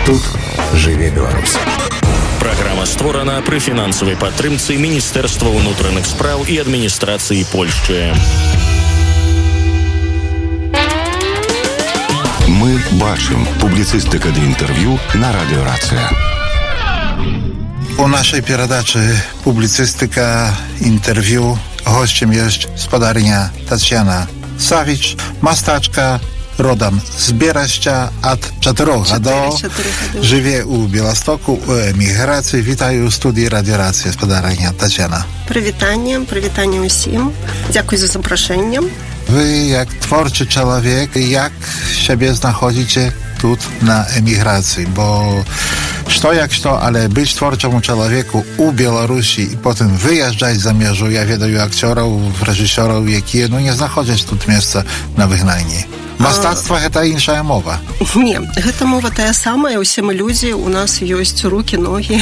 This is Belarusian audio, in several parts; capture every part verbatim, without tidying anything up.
Тут жыве Беларусь. Праграма створана пры фінансавай падтрымцы Міністэрства ўнутраных спраў і адміністрацыі Польшчы. Мы бачым. Публіцыстыка ды інтэрв'ю на радыё Рацыя. У нашej передачі публіцистика, інтерв'ю. Гостем jest спадарня Тетяна Савіч, мастачка, родом з Берестя, от чотирьох років живе у Білостоку, у еміграції. Вітаю у студії Радіо Рація, спадарня Тетяна. Привітання, привітання усім. Дякую за запрошення. Ви, як творчий чоловік, як себе знаходите тут na emigracji, bo što jak što, ale być twórczemu człowieku u Białorusi i potem wyjeżdżać za mierzu, ja wiedаю aktorów, reżyserów, jakie no nie znachodzić tu miejsca na wygnanie. Мастацтва – гэта іншая мова. Не, гэта мова тая самая, усе мы людзі, у нас ёсць рукі, ногі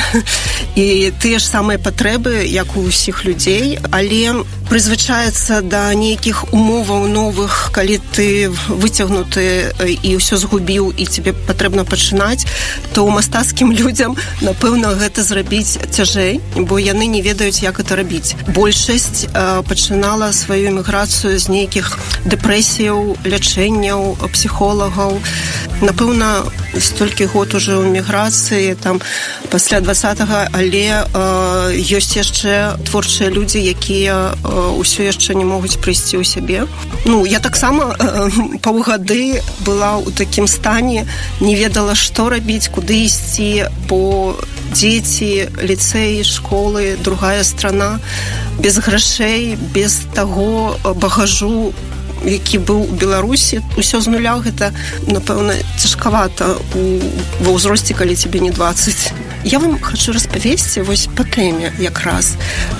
і тыя ж самыя патрэбы, як у ўсіх людзей, але прызвычаецца да нейкіх умоваў новых, калі ты выцягнуты і ўсё згубіў, і тебе патрэбна пачынаць, то ў мастацкім людзям, напэўна, гэта зрабіць цяжэй, бо яны не ведаюць, як гэта рабіць. Большасць э, пачынала сваю эміграцыю з нейкіх дэпрэсіяў, лячэння, псіхолагаў. Напэўна, столькі год уже ў міграцыі, там, пасля двадцатага, але э, ёсць яшчэ творчыя людзі, якія э, ўсё яшчэ не могуць прыйсці ў сябе. Ну, я таксама э, паўгады была ў такім стане, не ведала, што рабіць, куды ісці, бо дзеці, ліцэй, школы, другая страна, без грашэй, без таго багажу, які быў у Беларусі, усё з нуля, гэта, напэўна, цяжкавата у, ва ўзросце, калі тебе не двадцать. Я вам хочу распавесці вось па тэме якраз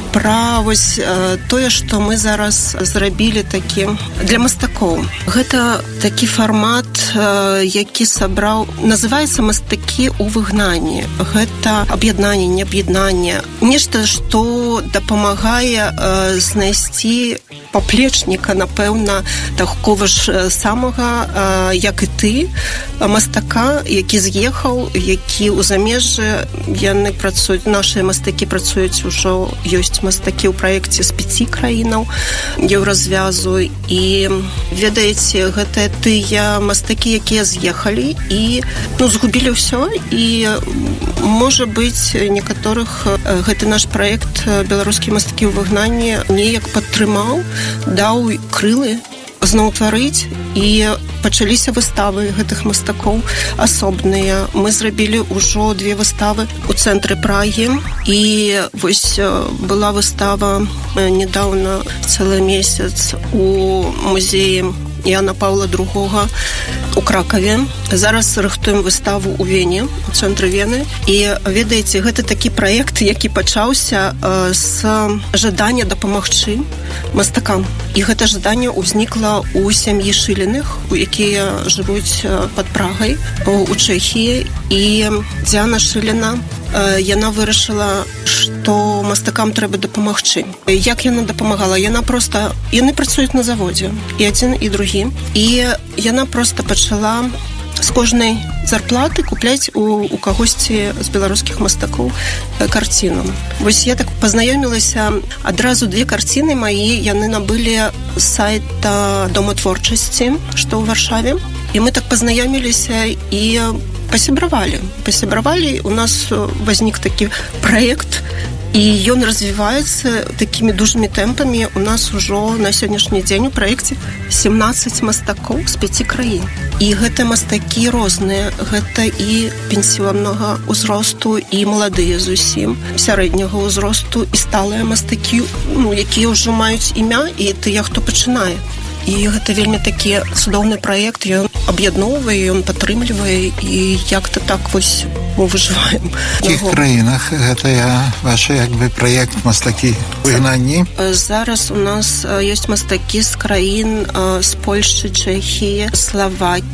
пра вось э, тое, што мы зараз зрабілі такі для мастакоў. Гэта такі фармат, э, які сабраў, называецца «Мастакі ў выгнанні». Гэта аб'яднанне, не аб'яднанне. Нешта, што дапамагае э, знайсці паплечніка, напэўна, такого ж самага, э, як і ты, мастака, які з'ехаў, які ў замежжы, яны працуюць, нашыя мастакі працуюць ужо, ёсць мастакі ў праекце з пяці краінаў еўразвязу, і ведаеце, гэта тыя мастакі, якія з'ехалі і ну, згубілі ўсё, і можа быць, некаторых гэты наш праект «Беларускія мастакі ў выгнанні» неяк падтрымаў, даў крылы зноў тварыць, і пачаліся выставы гэтых мастакоў асобныя. Мы зрабілі ўжо две выставы у цэнтры Прагі, і вось была выстава недаўна, цэлы месяц у музеі Яна Паўла другога у Кракаве. Зараз рыхтуем выставу ў Вене, у цэнтры Вены. І ведаеце, гэта такі праект, які пачаўся э, з жадання дапамагчы мастакам. І гэта жаданне ўзнікла ў сям'і Шыліных, якія жывуць пад Прагай у Чэхіі. І Дзяна Шыліна, э, яна вырашыла, што мастакам трэба дапамагчы. Як яна дапамагала? Яна проста... Яны працуюць на заводзе, і адзін, і другі. І яна проста пачала з кожнай зарплаты купляць у, у кагосьці з беларускіх мастакоў карціну. Вось я так пазнаёмілася, адразу две карціны мае яны набылі з сайта Дома творчасці, што ў Варшаве. І мы так пазнаёміліся і пасябравалі. Пасябравалі, у нас вознік такі праект, і ён развіваецца такімі дужымі тэмпамі. У нас ужо на сённяшні дзень у праекце сямнаццаць мастакоў з пяці краін. І гэта мастакі розныя. Гэта і пенсіоннага ўзросту, і маладыя зусім, сярэдняга ўзросту, і сталыя мастакі, ну, якія ўжо маюць імя, і тыя, хто пачынае. І гэта вельмі такі цудоўны праект, ён аб'ядноўвае, ён падтрымлівае, і як-то так вось мы выжываем. В якіх краінах гэта я, ваш як бы праект «Мастакі ў выгнанні»? Зараз у нас ёсць мастакі з краін з Польшчы, Чэхіі, Славакіі,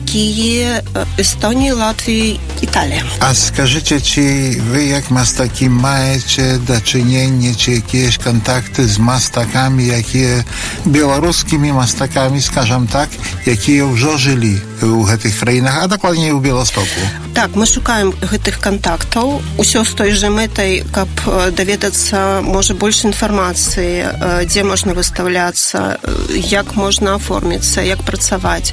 якія Эстонія, Латвія, Італія. А скажите, чи ви як мастаки маєте дочинення, чи якісь контакти з мастаками, які білоруськими мастаками, скажем так, які вже жили у гэтых краінах, а дакладней у Беластоку? Так, мы шукаем гэтых контактаў. Усё з той жа мэтай, каб даведацца, можа, больш інфармацыі, дзе можна выстаўляцца, як можна аформіцца, як працаваць.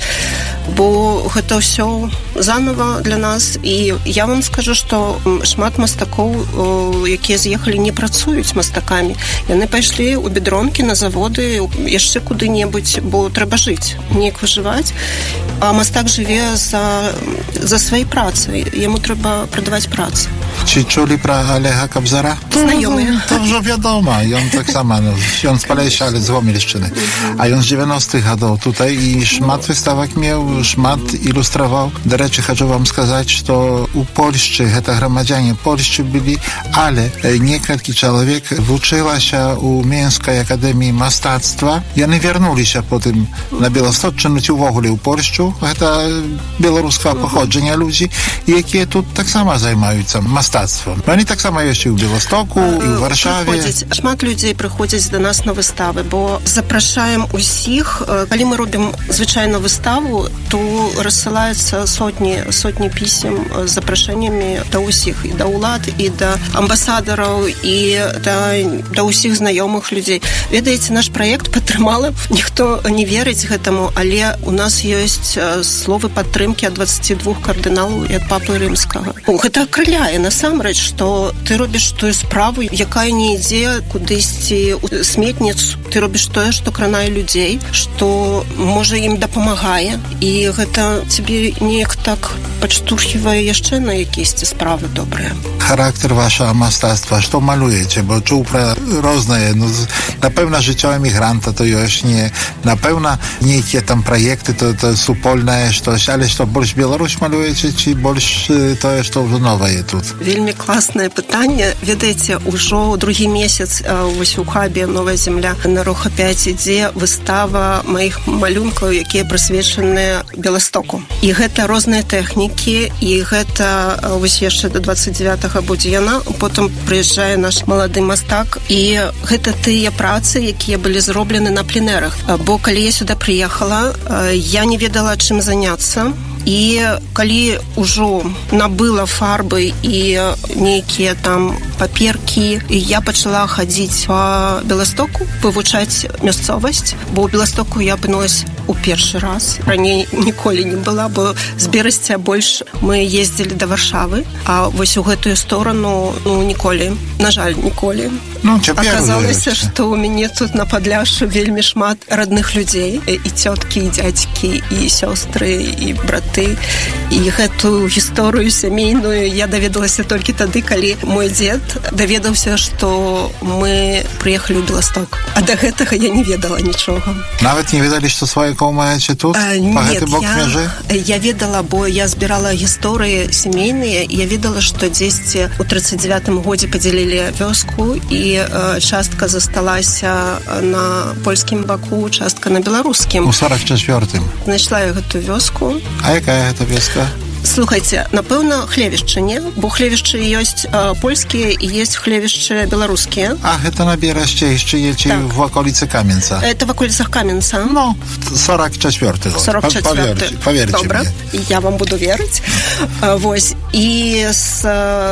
Бо гэта ўсё занова для нас. І я вам скажу, што шмат мастакоў, якія з'ехалі, не працуюць мастакамі. Яны пайшлі ў бедронкі, на заводы, яшчэ куды-небудзь, бо трэба жыць, неяк выжываць. А мастак жыве за, за сваёй працай. Яму трэба прадаваць працу. Чи чули про Олега Кобзара? Знайомыя. To вже відомо. Ён так само, ён з Полесья, але з Гомельшчыны. А ён з dziewiętnastych гадоў tutaj i szmat wystawak miał, szmat ilustrował. Do rzeczy, chcę wam сказать, что у Польшчы, гэта громадяне Польшчы byli, ale некалькі чалавек вучылася у Менскай акадэміі мастацтва. Яны вярнуліся потым на Беласточчыну ці ўвогуле ў Польшчу. Гэта беларускага паходжання людзі, якія тут таксама займаюцца мастацтвом. Они так само есть и в Белостоку, и в Варшаве. Приходять. Шмат людей приходять до нас на вистави, бо запрошуємо усіх. Коли ми робимо звичайну виставу, то розсилаються сотні, сотні писем з запрошеннями до усіх. І до улад, і до амбасадорів, і до, до усіх знайомих людей. Ведаєте, наш проєкт підтримали. Ніхто не вірить гэтаму, але у нас є слови підтримки від двадцяти двох кардиналів і від Папи Римського. Гэта акрыляе, насамрэч, што ты робіш тую справу, якая не ідзе кудысьці ў сметніцу. Ты робіш тое, што кранае людзей, што, можа, ім дапамагае. І гэта цябе неяк так падштурхівае яшчэ на якісь справы добрыя. Характер вашага мастацтва, што малюеце? Бо чуў пра рознае. Ну, напэўна, жыццё эмігранта то ёсць не. Напэўна, нейкія там праекты, то, то супольнае штось. Але што, больш Беларусь малюеце, ці больш тое, што ўжо новае тут? Вельмі класнае пытанне. Ведаеце, ужо другі месяц вось у хабе «Новая земля» на Роха пяць ідзе выстава маіх малюнкаў, якія прысвечаныя Беластоку. І гэта розныя тэхнікі, і гэта вось яшчэ до двадцать девятого будзе яна, потым прыязджае наш малады мастак, і гэта тыя працы, якія былі зроблены на пленэрах. Бо калі я сюда прыехала, я не ведала, чым заняцца. І калі ўжо набыла фарбы і нейкія там паперкі, я пачала хадзіць па Беластоку, вывучаць мясцовасць, бо ў Беластоку я апынулася у першы раз. Раней ніколі не была, бо з Берасця больш мы ездзілі да Варшавы, а вось у гэтую сторону, ну, ніколі. На жаль, ніколі. Ну, аказалася, што ў мяне тут на Падляшшу вельмі шмат родных людзей, і цёткі, і дзядзькі, і сёстры, і браты. І гэту гісторыю сямейную я даведалася толькі тады, калі мой дзед даведаўся, што мы прыехалі ў Беласток. А да гэтага я не ведала нічога. Нават не ведалі, што сваякоў маеце тут? А, па нет, гэты бок мяжы? Я ведала, бо я збірала гісторыі сямейныя, і я ведала, што дзесьці ў тридцать девятым годзе падзялілі вёску, і э, частка засталася на польскім баку, частка на беларускім. У сорок четвёртым. Знайшла я гэту вёску. А якая гэта вёска? Слухайте, напэўна, Хлевішчы, не? Бо Хлевішчы ёсць э, польскія і ёсць Хлевішчы беларускія. А, гэта на Берасце яшчэ едзе так. В околице Каменца. Это в околицах Каменца. Ну, сорок четвёрты год. сорок четвёрты. Поверьте, поверьте Добра, мне. Я вам буду верыць. Вось. І з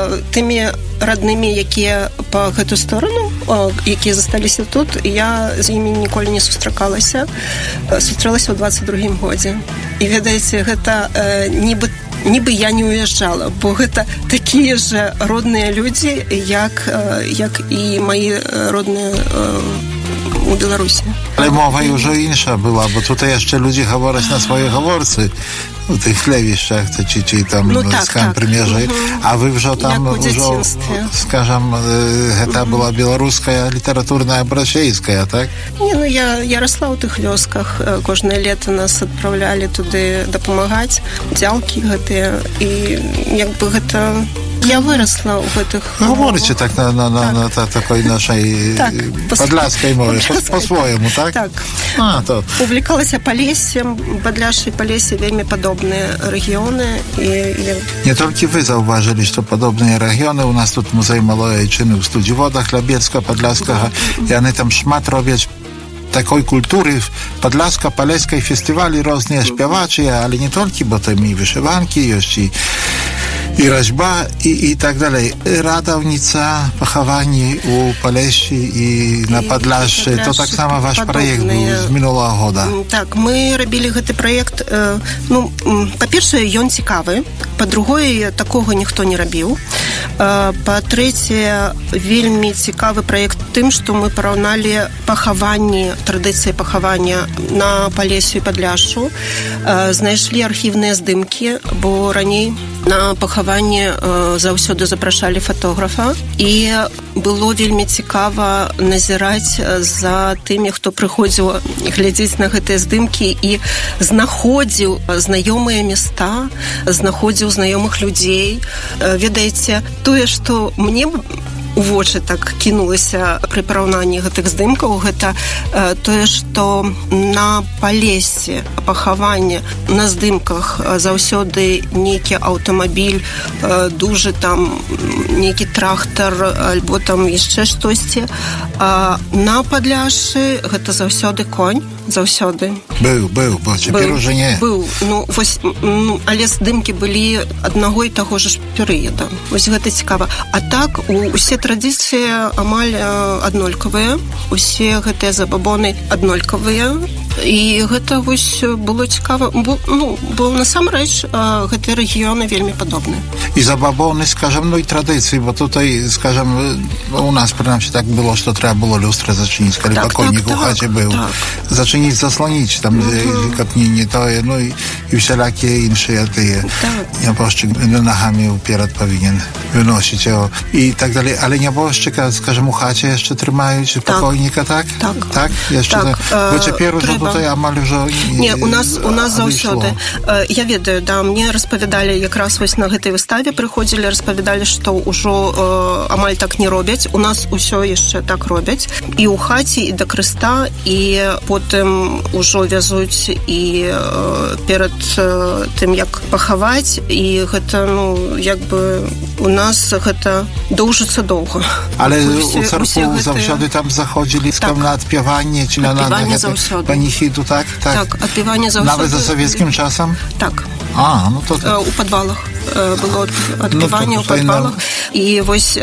тымі роднымі, якія па гэту сторону, якія засталіся тут, я з імі ніколі не сустракалася. Сустрэлася ў двадцать другім годзе. І ведаеце, гэта э, нібы нібы я не уязджала, бо гэта такія ж родныя людзі, як, як і маі родныя у Беларусі. Але мова ўжо інша была, бо тут яшчэ людзі гавораць на сваёй гаворцы у тых Хлевішчах, ці, ці там ну, так, з Кампрымежай, так. А вы ўжо там ўжо, скажам, гэта была беларуская літаратурная брачейская, так? Не, ну я, я расла ў тых вёсках, кожнае лета нас адпраўлялі туды дапамагаць, дзялкі гэтыя, і як бы гэта Я выросла ў гэтых... Говорите так на, на, на, на такой нашей так, подляцкой мове, по-своему, так? Так. А, то... Увлекалася Полессем, Подляшша и Полесье вельмі падобныя рэгіёны. І, і... Не толькі вы заўважылі, што падобныя рэгіёны. У нас тут музей малой айчыны ў Студзіводах, Лябецка, Подляскага. Mm-hmm. І яны там шмат робяць такой культуры подляска-полеськай фестывалі розныя śpiewacze, ale nie tylko, bo tam i wyszywанki jest i, i raźba i, i tak dalej. Radownica, pochowanie u Polesi i na Podlasie, to tak samo wasz projekt był z minulego года. Так, мы робили гэты проект, ну, по-перше, ён цікавы, по-другое, такого ніхто не робіў. Па-трэцяе, вельмі цікавы проект тым, што мы параўналі пахаванні, традыцыі пахавання на Полесю і Подляшшу, знайшлі архівныя здымкі, бо раней на пахаванне заўсёды запрашалі фотографа, і было вельмі цікава назіраць за тымі, хто прыходзіў глядзець на гэтыя здымкі і знаходзіў знаёмыя места, знаходзіў знаёмых людзей. Ведаеце, тое, што мне у вочы так кінулася пры параўнанні гэтых здымкаў, гэта э, тое, што на Полесі пахаванне на здымках заўсёды нейкі аўтамабіль, э, дужы там нейкі трактар альбо там яшчэ штосьці, а на Подляшшы гэта заўсёды конь, заўсёды. Быў, быў, бо цяпер уже не. Быў, ну, вось, ну, але здымкі былі аднаго і таго ж перыяда. Вось гэта цікава. А так, у, усе традыцыі амаль аднолькавыя, усе гэтыя забабоны аднолькавыя, і гэта вось было цікава, бо, ну, бо насамрэч гэтыя рэгіёны вельмі падобныя. І забабоны, скажем, ну і традыцыі, бо tutaj, скажем, у нас, прынамсі, так было, што трэба было люстра зачыніць, калі так, пакойнік так, у хаце быў. Так. Зачыніць, заслоніць, там, uh-huh. каб не, не тое, ну і, і всялякія іншыя тыя. Так. Нябожчык нагамі ўперад павінен выносіць яго. І так далей. Але нябожчыка, скажем, у хаце яшчэ трымаюць так. Пакойніка, так? Так. Так? Яшчэ так. Бо цяпер ужо tutaj амаль ужо... Не, у нас, у нас заўсёды. Я ведаю, да, мне распавядалі, якраз вось на гэтай выставе прыходзілі, распавядалі, што ўжо э, амаль так не робяць. У нас усё яшчэ так робяць. І ў хаце, і да крыста, і потым ужо вязуць і э, перад э, тым, як пахаваць, і гэта, ну, як бы у нас гэта доўжыцца доўга. Але у царкву заўсёды там заходзілі так. На адпяванне, ці на паніхіду, так? Так, так адпяванне заўсёды. Нават за савецкім часам? Так. А, ну то... У падвалах. Было адпяванне ў падвалах. І вось,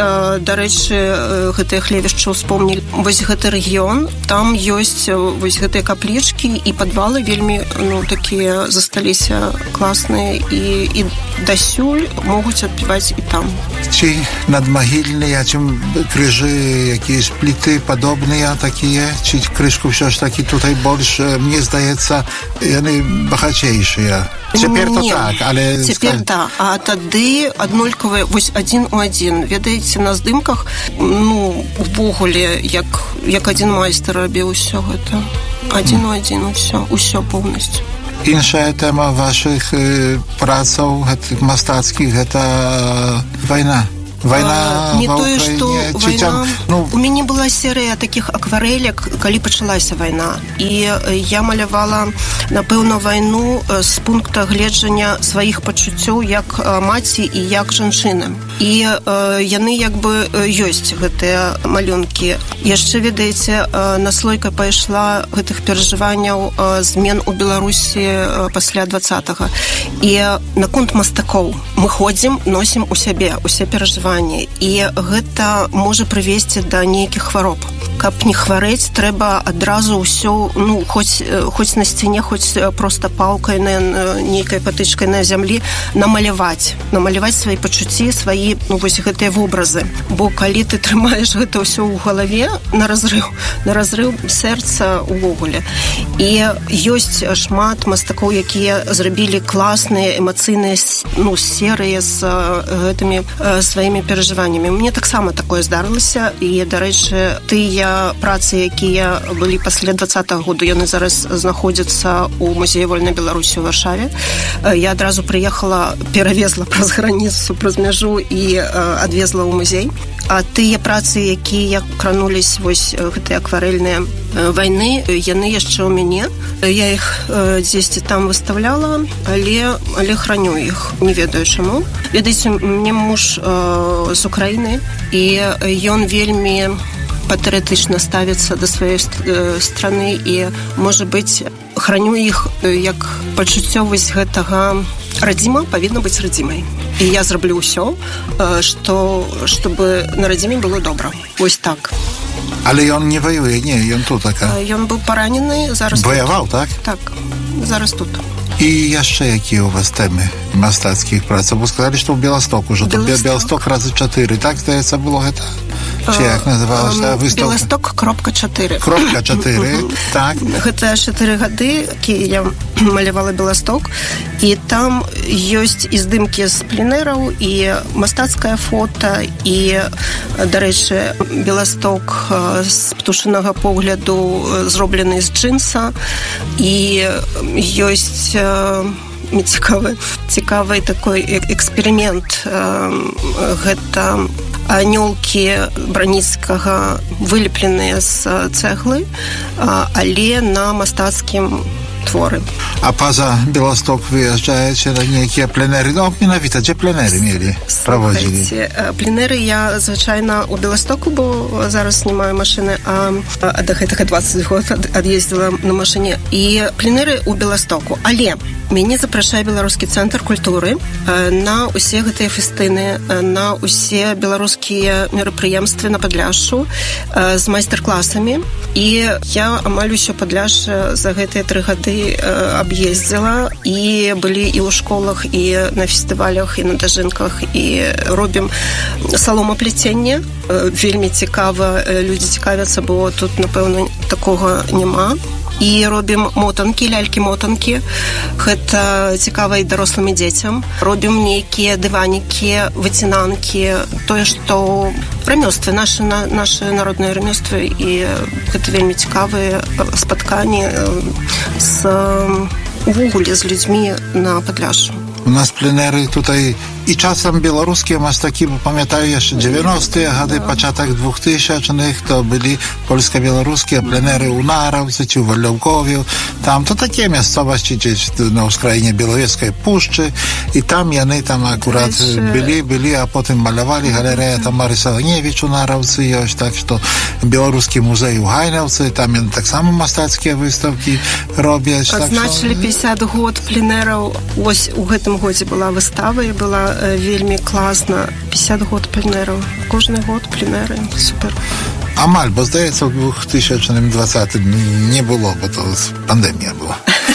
дарэчы, гэтыя хлевішчы ўспомнілі. Вось гэты рэгіён, там ёсць вось гэтыя каплічкі і падвалы вельмі, ну, такія засталіся класныя, і, і дасюль могуць адпяваць і там. Ці надмагільныя, ці крыжы, якісь пліты падобныя такія, ці крыжку ўсё ж такі tutaj больш, мне здаецца, яны багацейшыя. Цяпер то так, але... Цяпер да, а тады аднолькавыя, вось адзін у адзін. Ведаеце, на здымках, ну, увогуле, як, як адзін майстар рабіў усё гэта. Адзін у адзін, усё, усё поўнасцю. Іншая тэма вашых э, працаў, гэтых мастацкіх, гэта вайна. Вайна не тое, што вайна... Там, ну... У мяне была серыя такіх акварэлек, калі пачалася вайна. І я малявала, напэўна, вайну з пункта гледжання сваіх пачуццёў як маці і як жанчыны. І э, яны як бы ёсць, гэтыя малюнкі. Яшчэ, ведаеце, наслойка пайшла гэтых перажыванняў змен у Беларусі пасля двадцатага. І наконт мастакоў мы ходзім, носім у сябе, усе перажыванні. І гэта можа прывесці да нейкіх хвароб. Каб не хварэць, трэба адразу ўсё, ну, хоць, хоць на сцяне, хоць проста палкай, на, нейкай патычкай на зямлі, намаляваць. Намаляваць свае пачуцці, свае, ну, вось гэтыя вобразы. Бо калі ты трымаеш гэта ўсё ў галаве, на разрыў, на разрыў сэрца увогуле. І ёсць шмат мастакоў, якія зрабілі класныя, эмацыйныя, ну, серыі з гэтымі сваімі сваімі перажываннямі. Мне таксама такое здарылася, і, дарэчы, тыя працы, якія былі пасля двадцатага году, яны зараз знаходзяцца ў музеі вольнай Беларусі ў Варшаве. Я адразу прыехала, перавезла праз граніцу, праз мяжу і адвезла ў музей. А тыя працы, якія кранулись, вось гэтыя акварэльныя вайны, яны яшчэ ў мяне. Я іх дзесьці там выставляла, але, але храню іх, не ведаю чаму. Ведаеце, мне муж э, з Украіны, і ён вельмі патрыятычна ставіцца да сваёй страны, і, можа быць, храню іх як пачуццё вось гэтага радзіма павінна быць радзімай. І я зраблю ўсё, што, чтобы на радзіме было добра. Вось так. Але ён не воюе, не, ён тут така. Ён быў паранены, зараз вояваў, тут. Так? Так, зараз тут. І яшчэ якія у вас тэмы мастацкіх працаў? Вы сказалі, што ў Беласток ужо. Беласток, Беласток разы чатыры, так, здаецца, было гэта? Ці як называлася выставка? Беласток кропка чатыры. Кропка чатыры, так. Гэта чатыры гады, якія я малявала Беласток, і там ёсць і здымкі з пленэраў, і мастацкае фота, і, дарэчы, Беласток з птушынага погляду зроблены з джинса, і ёсць цікавы, цікавы такой эксперымент. Гэта анёлкі Браніцкага вылепленыя з цэглы, але на мастацкім творы. А па-за Беласток выязджаеце на нейкія пленэры? Ну, менавіта, дзе пленэры мелі, праводзілі? Слухайце, пленэры я, звычайна, у Беластоку, бо зараз не маю машыны, а да гэтага дваццаць год ад'ездзіла на машыне. І пленэры ў Беластоку. Але мяне запрашае Беларускі цэнтр культуры на ўсе гэтыя фестыны, на ўсе беларускія мерапрыемствы на Падляшшу з майстар-класамі. І я амаль усё Падляшша за гэтыя тры гады аб'ездзіла, і былі і ў школах, і на фестывалях, і на дажынках, і робім саломапляценне. Вельмі цікава, людзі цікавяцца, бо тут, напэўна, такога няма. І робім мотанкі, лялькі-мотанкі. Гэта цікава і дарослым і дзецям. Робім нейкія дыванікі, выцінанкі, тое, што рамёствы, нашы, нашы народныя рамёствы, і гэта вельмі цікавыя спатканні з увогуле з людзьмі на Падляшшу. У нас пленэры тутай і часам беларускія мастакі, памятаю яшчэ дзевяностыя гады, пачатак двухтысячных, то былі польска-беларускія пленэры ў Нараўцы ці ў Валяўкове. Там то такія мясцовасці, ці на ўскраіне Белавецкай пушчы, і там яны там акурат былі, былі, а потым малявалі. Галерэя Тамары Саланевіч у Нараўцы ёсць, так што беларускі музей у Гайнаўцы, там яны таксама мастацкія выстаўкі робяць. Адзначылі пятьдесят год пленэраў. Вось у гэтым годзе была выстава, і была вельмі класна. пятьдесят год пленэраў. Кожны год пленэры. Супер. Амаль, бо, здаецца, у двухтысячным двадцатым не было, бо то пандэмія была.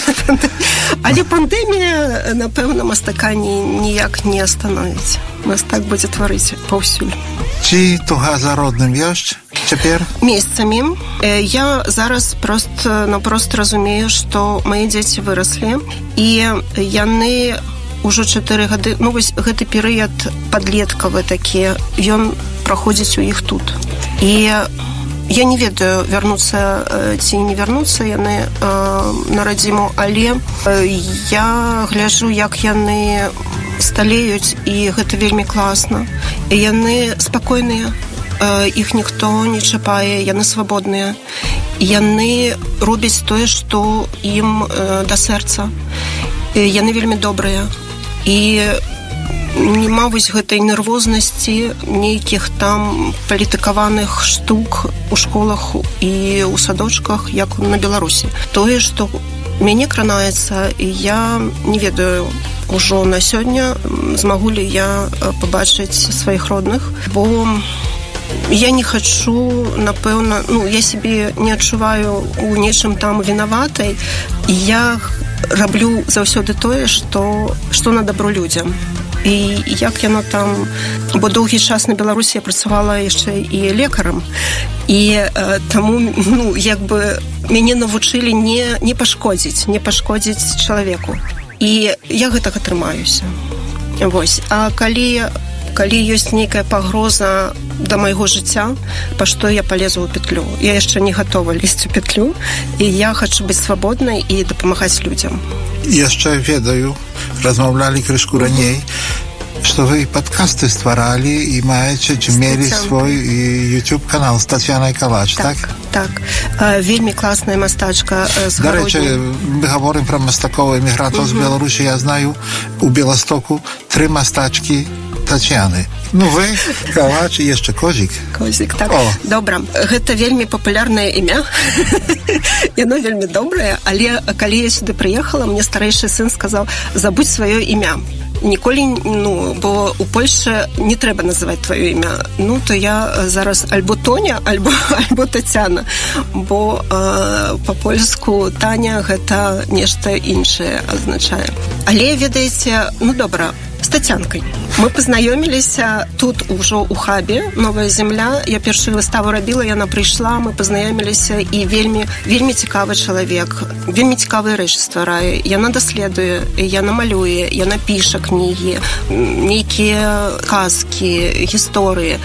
Але пандэмія, напэўна, мастака ніяк не остановіць. Мастак будзе тварыць паўсюль. Ці туга за родным ёсць цяпер? Месцамі. Я зараз проста, напрост разумею, што мае дзеці выраслі, і яны ўжо чатыры гады, ну вось гэты перыяд падлеткавы такі, ён праходзіць у іх тут. І я не ведаю, вярнуцца ці не вярнуцца яны э, на радзіму, але э, я гляджу, як яны сталеюць, і гэта вельмі класна. І яны спакойныя, э, іх ніхто не чапае, яны свабодныя. Яны робяць тое, што ім э, да сэрца. І яны вельмі добрыя. І нема вось гэтай нервознасці, нейкіх там палітыкаваных штук у школах і ў садочках, як на Беларусі. Тое, што мяне кранаецца, і я не ведаю ўжо на сёння, змагу ли я пабачыць сваіх родных, бо я не хачу, напэўна, ну, я сябе не адчуваю у нечым там вінаватай, і я раблю заўсёды тое, што, што на дабро людзям. І як яно там, бо доўгі час на Беларусі я працавала яшчэ і лекарам, і э, таму, ну, як бы мяне навучылі не, не пашкодзіць, не пашкодзіць чалавеку. І я гэтага трымаюся. Вось. А калі Калі ёсць нейкая пагроза да майго жыцця, па што я палезу ў петлю. Я яшчэ не гатова лезть у петлю, і я хачу быць свабоднай і дапамагаць людзям. Яшчэ ведаю, размаўлялі крышку раней, что вы подкасты стваралі і маеце, ці мелі свой YouTube-канал з Тацьянай Калач, так? Так, так. Вельмі класная мастачка з Гародні. Гародні. До речі, ми говоримо про мастаков емігрантів uh-huh. з Білорусі. Я знаю у Білостоку три мастачки Тацьяны. Ну, вы, Калач і яшчэ Козік. Козік, так. О. Добра. Гэта вельмі папулярнае імя. Яно вельмі добрае, але калі я сюды прыехала, мне старэйшы сын сказаў: забудь сваё імя. Ніколі, ну, бо у Польшчы не трэба называць твоё імя. Ну, то я зараз альбо Тоня, альбо, альбо Тацьяна, бо э, па-польску Таня гэта нешта іншае азначае. Але, ведаеце, ну, добра, з Тацьянкай. Мы пазнаёміліся тут ужо ў хабе «Новая земля». Я першую выставу рабіла, яна прыйшла, мы пазнаёміліся, і вельмі, вельмі цікавы чалавек, вельмі цікавыя рэчы стварае. Яна даследуе, яна малюе, яна піша кнігі, нейкія казкі, гісторыі.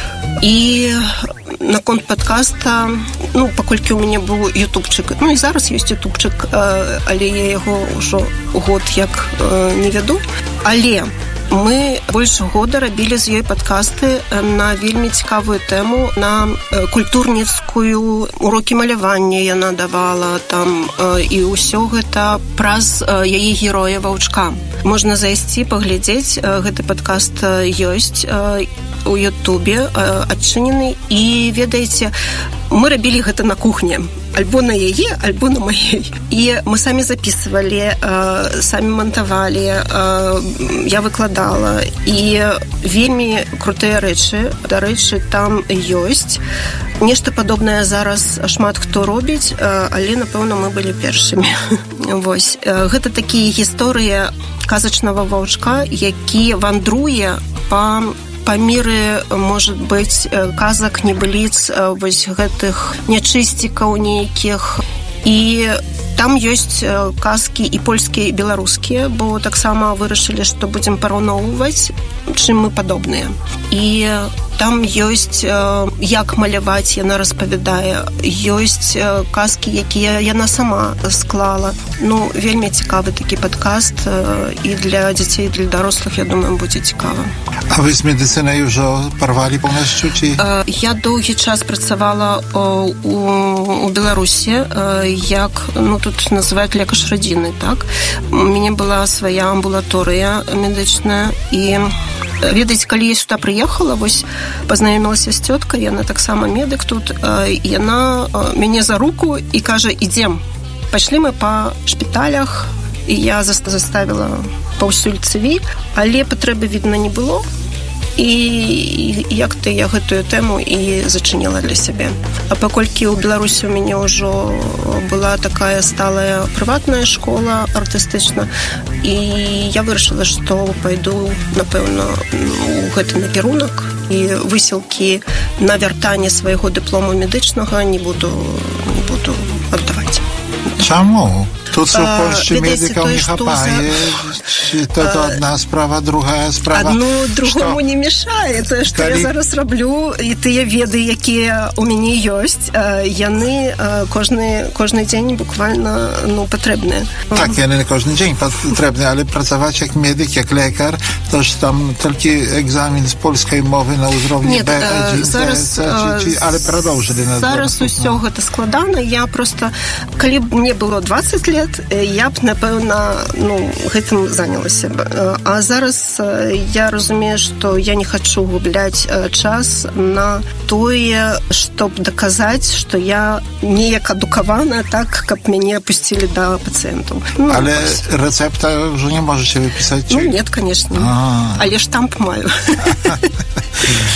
І наконт падкаста, ну, паколькі ў мяне быў ютубчык, ну, і зараз ёсць ютубчык, але я яго ўжо год як не вяду. Але мы больш года рабілі з ёй падкасты на вельмі цікавую тэму, на культурніцкую, урокі малявання яна давала там, і ўсё гэта праз яе героя Ваўчка. Можна зайсці, паглядзець, гэты падкаст ёсць у Ютубе адчынены, і, ведаеце, мы рабілі гэта на кухне. Альбо на яе, альбо на маей. І мы самі записывалі, самі монтавалі, я выкладала. І вельмі крутыя рэчы. Дарэчы, там ёсць. Нешта падобнае зараз шмат хто робіць, але, напэўна, мы былі першымі. Вось. Гэта такія гісторыі казачнага ваўчка, які вандруе па па міры, может быть, казак, небыліц, вось гэтых нячысцікаў нейкіх. І там ёсць казкі і польскія, і беларускія, бо таксама вырашылі, што будзем параўноўваць, чым мы падобныя. І там ёсць, як маляваць, яна распавядае, ёсць казкі, якія яна сама склала. Ну, вельмі цікавы такі падкаст, і для дзяцей, і для дарослых, я думаю, будзе цікава. А вы з медыцынай ужо парвалі поўнасцю, ці? Я доўгі час працавала у, у Беларусі, як, ну, тут называюць лекаш радзіны, так? У мяне была свая амбулаторыя медычная, і ведаеце, калі я сюда прыехала, вось пазнаёмілася з цёткай, яна таксама медык тут, яна мяне за руку і кажа: ідзем, пайшлі мы па шпіталях, і я заставіла паўсюль цыві, але патрэбы, відна, не было. І як-то я гэтую тэму і зачыніла для сябе. А паколькі ў Беларусі у мяне ўжо была такая сталая прыватная школа артыстычна, і я вырашыла, што пайду, напэўна, у гэты накірунак, і высілкі на вяртанне свайго дыплому медычнага не буду, не буду аддаваць. Чаму? Тут у Польшчы медиков не хапае. Это одна справа, другая справа. Одно другому не мешае. Тое, што я зараз раблю, і тыя веды, якія у мяне ёсць, яны кожны, кожны дзень буквально, ну, патрэбныя. Так, яны не кожны дзень патрэбныя, але працаваць як медик, як лекар, то ж там толькі экзамен з польскай мовы на ўзроўні бэ адзін, зараз, але прадоўжылі. Зараз усё гэта складана. Я просто, калі б мне было двадцать лет, я б, напэўна, ну, гэтым занялася. А зараз я разумею, што я не хачу губляць час на тое, чтоб даказаць, што я неяк адукавана так, каб мяне апусцілі да пацыентаў. Ну, але рэцэпта ўжо не можаце выпісаць? Ну, нет, конечно. А-а-а. Але штамп маю.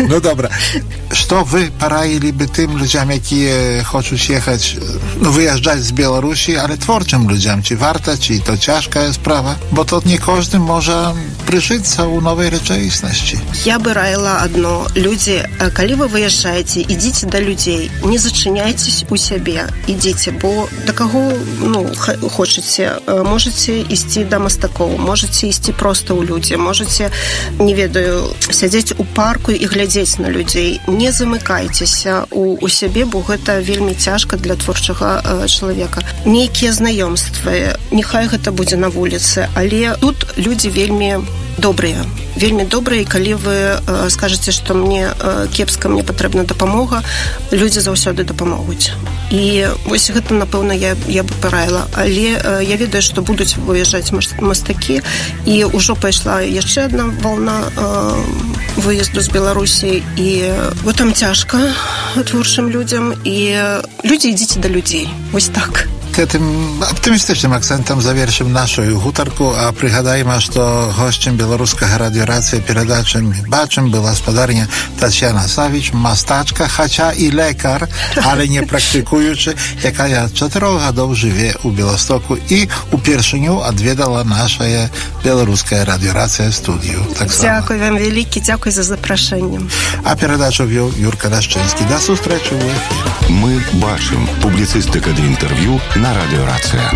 No dobra. Что вы порадили бы тем людям, которые хотят ехать, ну, выезжать з Білорусі, але творчим людям, чи варто, чи то тяжка справа, бо тут не кожен може прижитися у новій речаїсності. Я бы раила одно. Люди, коли вы выезжаете, идите до людей, не зачиняйтесь у себе, идите, бо до кого, ну, хочете, можете идти до мастаков, можете идти просто у людей, можете, не ведаю, сидеть у парку и глядеть на людей. Не замыкайтесь у, у себе, бо это вельми тяжко для творчага э, человека. Некие знакомства, нехай это будет на улице, але тут люди вельми добрые. Вельми добрые, калі вы э, скажете, что мне э, кепска, мне патрэбна дапамога, людзі заўсёды дапамогуць. І вось гэта, напэўна, я, я бы параіла. Але э, я ведаю, што будуць выязджаць мастакі, і ўжо пайшла яшчэ адна волна э, выезду з Беларусі, і вот там цяжка творчым людзям, і людзі, ідзіце да людзей. Вось так. Tym optymistycznym akcentem zaвершим нашу гутарку, а пригадаємо, що гостем Білоруського радіорації передачі «Бачим» була господарня Тетяна Савіч, мастачка, хоча і лекар, але не практикуючи, яка чотирьох років живе у Білостоку і у першиню відвідала наша Білоруська радіорація студію. Так дякую вам велике, дякую за запрошення. А передачу вів Юрка Дашчинський. До зустрічі в ефірі. Ми бачим. Публіцистика для інтерв'ю на радіорація.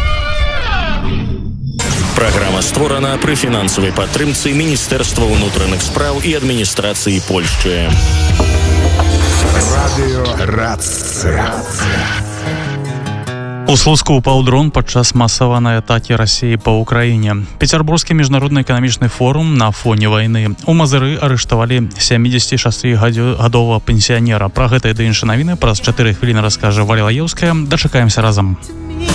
Праграма створана пры фінансавай падтрымцы Міністэрства ўнутраных спраў і адміністрацыі Польшчы. Радіорацыя. У Слуцку упаў дрон падчас масаванай атакі Расіі па ўкраіне. Пецярбургскі міжнародны эканамічны форум на фоне вайны. У Мазыры арыштавалі сямідзесяцішасцігадовага пенсіянера. Пра гэта і да іншыя навіны праз чатыры хвіліны раскажа Валя Лаеўская. Дачакаемся разам.